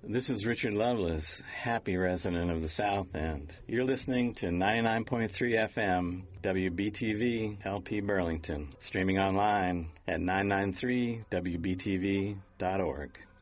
This is Richard Lovelace, happy resident of the South End. You're listening to 99.3 FM, WBTV, LP Burlington, streaming online at 993wbtv.org.